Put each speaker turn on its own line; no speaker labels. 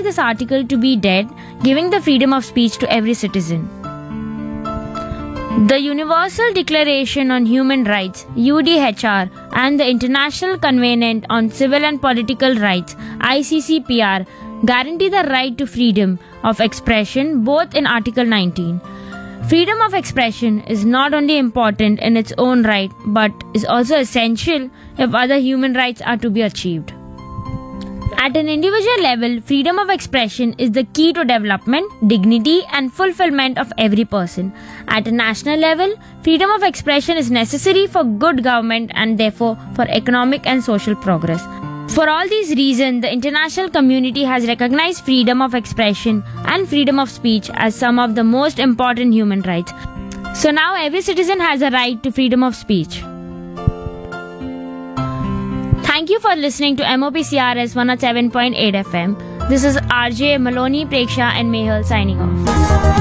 this article to be dead, giving the freedom of speech to every citizen. The Universal Declaration on Human Rights (UDHR) and the International Covenant on Civil and Political Rights (ICCPR) guarantee the right to freedom of expression, both in Article 19. Freedom of expression is not only important in its own right, but is also essential if other human rights are to be achieved. At an individual level, freedom of expression is the key to development, dignity, and fulfillment of every person. At a national level, freedom of expression is necessary for good government and therefore for economic and social progress. For all these reasons, the international community has recognized freedom of expression and freedom of speech as some of the most important human rights. So now every citizen has a right to freedom of speech. Thank you for listening to MOPCRS 107.8 FM. This is RJ Maloney, Preksha and Mehul signing off.